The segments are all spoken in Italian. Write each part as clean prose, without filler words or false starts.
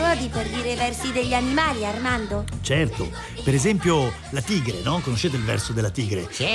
modi per dire i versi degli animali, Armando? Certo, per esempio la tigre, no? Conoscete il verso della tigre? Sì.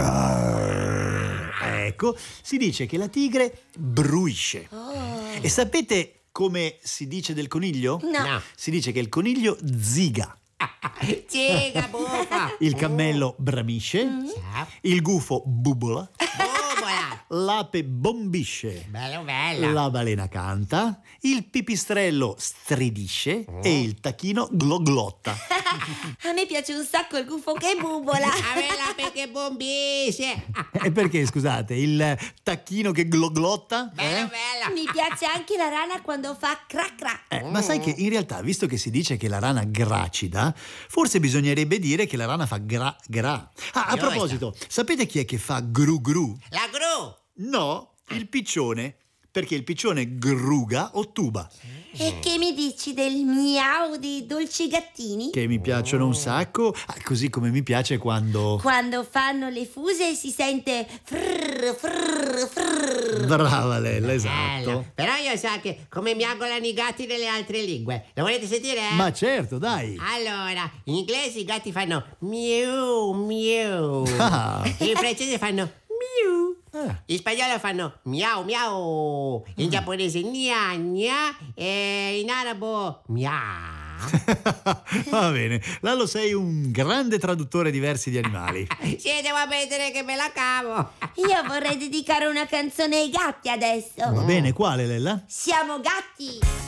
Ecco, si dice che la tigre bruisce. E sapete come si dice del coniglio? No. Si dice che il coniglio ziga, Ziga, buffa. il cammello bramisce, il gufo bubola, Bubola. l'ape bombisce, Bello, bello. la balena canta, il pipistrello stridisce e il tacchino gloglotta. A me piace un sacco il gufo che bubola. A me la perché bombisce. E perché, scusate, il tacchino che gloglotta? Bello, bello. Mi piace anche la rana quando fa crac crac. Ma sai che in realtà, visto che si dice che la rana gracida, forse bisognerebbe dire che la rana fa gra gra. A Giusto. proposito, sapete chi è che fa gru gru? La gru. No, il piccione, perché il piccione gruga o tuba, E che mi dici del miau dei dolci gattini? che mi piacciono un sacco, così come mi piace quando... Quando fanno le fuse si sente frrr, frrr, frrr. Brava Lella, Bello. esatto. Però io so che come miagolano i gatti nelle altre lingue. Lo volete sentire? Ma certo, dai. Allora, in inglese i gatti fanno miau, miau. Ah. In francese fanno miau. Ah. In spagnolo fanno miau, miau. In giapponese gna, gna. E in arabo miau. Va bene, Lalo, sei un grande traduttore di versi di animali. Sì, devo ammettere che me la cavo. Io vorrei dedicare una canzone ai gatti adesso. Va bene, quale Lella? Siamo gatti!